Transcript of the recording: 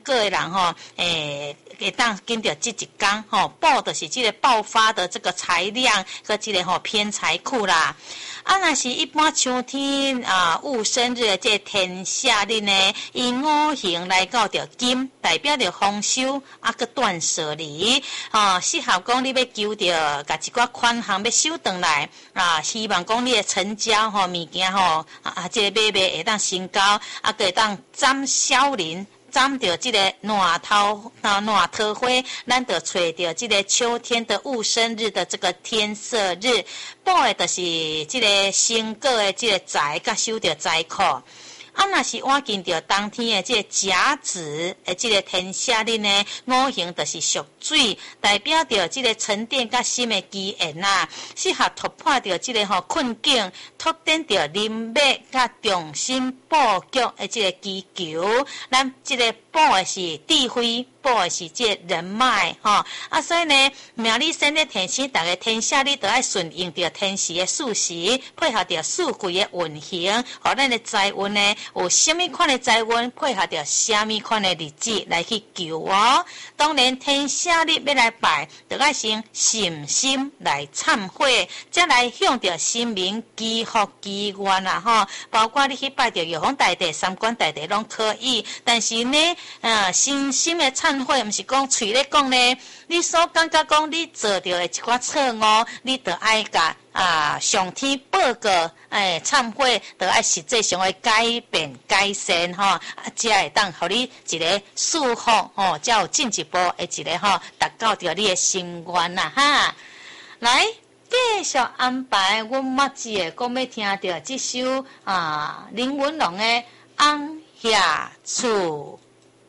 个人吼，会当跟着这一天吼，补就是这个爆发的这个财量和这个偏财库啦。啊，若是一般秋天啊，戊申日的这天下日呢，以五行来到着金，代表着丰收啊，个断舍离啊，适合讲你要求着，甲一寡款项要收回来啊，希望讲你的成交物件这个买卖会当成交，啊，个会当斩小人。斩到这个烂桃花，咱就找到这个秋天的戊申日的这个天色日，补的就是这个成果的这个财，甲收到财库。啊，若是晚近着当天的这个甲子的这个天下日呢，五行就是属水，代表着这个沉淀甲心的机缘啦，适合突破着这个困境，拓展着人脉甲重新布局的这个机构。咱这个补的是智慧，补的是这个人脉啊，所以呢，命理生的天时，大家天下日都要顺应着天时的四时，配合着四季的运行，互咱的财运呢。有什么款的财运配合着什么款的日子来去求哦？当然天下日要来拜，就要先信心来忏悔，再来向着神明祈福祈愿啦吼。包括你去拜着玉皇大帝、三官大帝拢可以，但是呢，信心的忏悔，毋是讲嘴咧讲呢。你所感觉讲你做着的一寡错误，你就爱甲上天报告，忏悔，就爱实际上的改变改善吼，才会当互你一个祝福吼，才有进一步的一个达到着你的心愿啦哈。来，继续安排阮墨子的讲要听着这首林文龙的《红霞厝》。